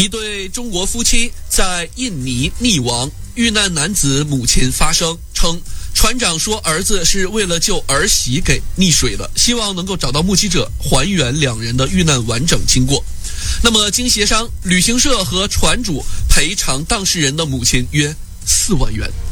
一对中国夫妻在印尼溺亡，遇难男子母亲发声称，船长说儿子是为了救儿媳给溺水了，希望能够找到目击者，还原两人的遇难完整经过。那么经协商，旅行社和船主赔偿当事人的母亲约4万元。